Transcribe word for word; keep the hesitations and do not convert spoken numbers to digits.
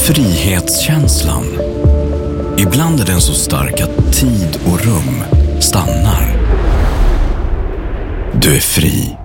Frihetskänslan. Ibland är den så stark att tid och rum stannar. Du är fri.